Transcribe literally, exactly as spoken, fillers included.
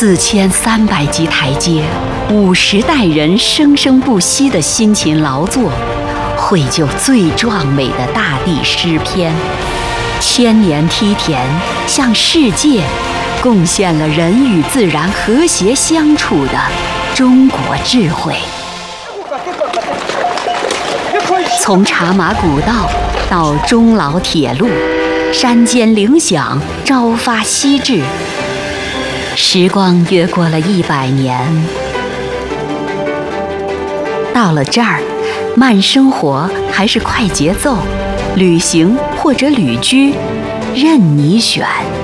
四千三百级台阶，五十代人生生不息的辛勤劳作，绘就最壮美的大地诗篇。千年梯田向世界贡献了人与自然和谐相处的中国智慧。从茶马古道到中老铁路，山间铃响，朝发夕至。时光越过了一百年，到了这儿，慢生活还是快节奏，旅行或者旅居，任你选。